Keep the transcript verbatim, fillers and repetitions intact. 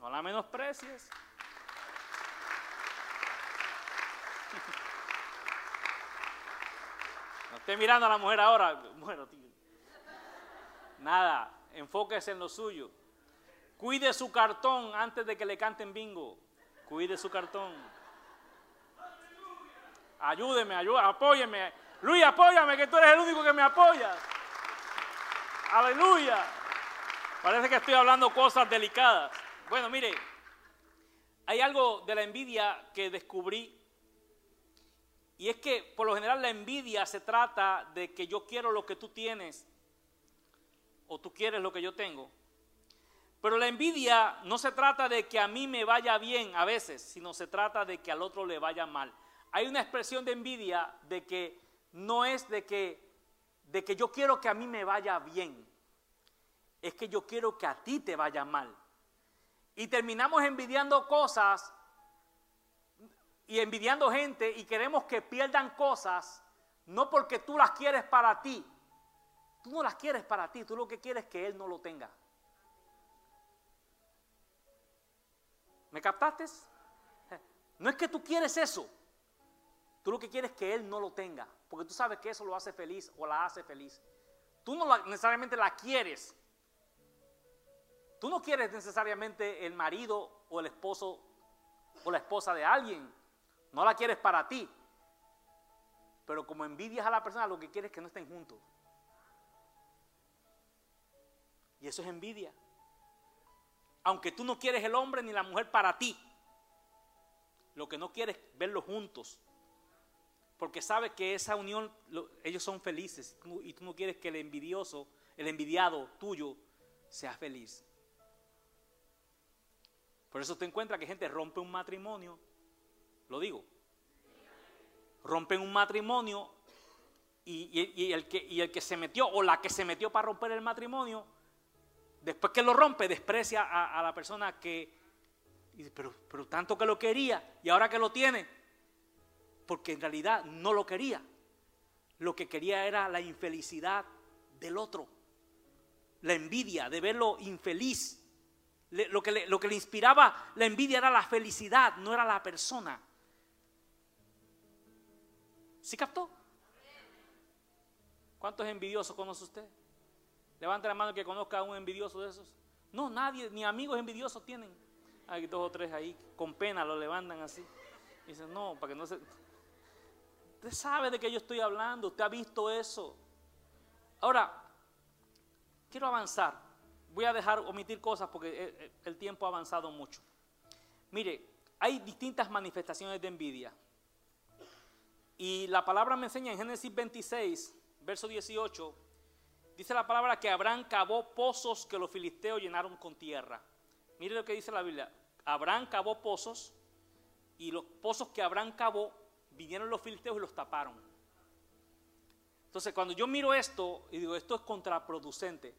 No la menosprecies. No esté mirando a la mujer ahora. Bueno, tío. Nada, enfóquese en lo suyo. Cuide su cartón antes de que le canten bingo. Cuide su cartón. Ayúdeme, ayúdeme, apóyeme. Luis, apóyame, que tú eres el único que me apoya. Aleluya. Parece que estoy hablando cosas delicadas. Bueno, mire, hay algo de la envidia que descubrí. Y es que por lo general la envidia se trata de que yo quiero lo que tú tienes o tú quieres lo que yo tengo. Pero la envidia no se trata de que a mí me vaya bien a veces, sino se trata de que al otro le vaya mal. Hay una expresión de envidia de que no es de que, de que yo quiero que a mí me vaya bien, es que yo quiero que a ti te vaya mal. Y terminamos envidiando cosas y envidiando gente y queremos que pierdan cosas, no porque tú las quieres para ti. Tú no las quieres para ti, tú lo que quieres es que él no lo tenga. ¿Me captaste? No es que tú quieres eso, tú lo que quieres es que él no lo tenga, porque tú sabes que eso lo hace feliz o la hace feliz. Tú no la, necesariamente la quieres. Tú no quieres necesariamente el marido o el esposo o la esposa de alguien. No la quieres para ti. Pero como envidias a la persona, lo que quieres es que no estén juntos. Y eso es envidia. Aunque tú no quieres el hombre ni la mujer para ti, lo que no quieres es verlos juntos. Porque sabes que esa unión, lo, ellos son felices. Y tú no quieres que el envidioso, el envidiado tuyo, sea feliz. Por eso te encuentras que gente rompe un matrimonio. Lo digo. Rompen un matrimonio y, y, y, el que, y el que se metió o la que se metió para romper el matrimonio, después que lo rompe, desprecia a, a la persona que, pero, pero tanto que lo quería y ahora que lo tiene, porque en realidad no lo quería. Lo que quería era la infelicidad del otro, la envidia de verlo infeliz. Le, lo, que le, lo que le inspiraba la envidia era la felicidad, no era la persona. ¿Sí captó? ¿Cuántos envidiosos conoce usted? Levante la mano que conozca a un envidioso de esos. No, nadie, ni amigos envidiosos tienen. Hay dos o tres ahí, con pena lo levantan así. Y dicen, no, para que no se... Usted sabe de qué yo estoy hablando, usted ha visto eso. Ahora, quiero avanzar. Voy a dejar omitir cosas porque el tiempo ha avanzado mucho. Mire, hay distintas manifestaciones de envidia. Y la palabra me enseña en Génesis veintiséis, verso dieciocho, dice la palabra que Abraham cavó pozos que los filisteos llenaron con tierra. Mire lo que dice la Biblia. Abraham cavó pozos y los pozos que Abraham cavó, vinieron los filisteos y los taparon. Entonces, cuando yo miro esto y digo, esto es contraproducente,